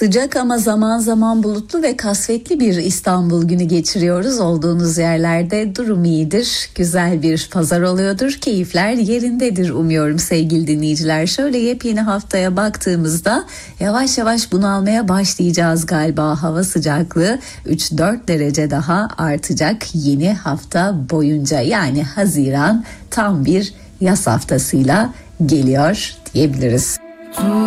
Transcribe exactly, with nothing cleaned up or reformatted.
Sıcak ama zaman zaman bulutlu ve kasvetli bir İstanbul günü geçiriyoruz. Olduğunuz yerlerde durum iyidir. Güzel bir pazar oluyordur. Keyifler yerindedir umuyorum sevgili dinleyiciler. Şöyle yepyeni haftaya baktığımızda yavaş yavaş bunalmaya başlayacağız galiba. Hava sıcaklığı üç dört derece daha artacak yeni hafta boyunca. Yani Haziran tam bir yaz haftasıyla geliyor diyebiliriz.